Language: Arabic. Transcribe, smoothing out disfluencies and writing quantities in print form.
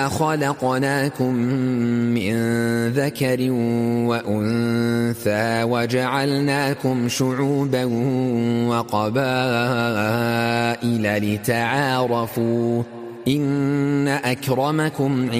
إنا خلقناكم من ذكر وأنثى وجعلناكم شعوبا وقبائل لتعارفوا إن أكرمكم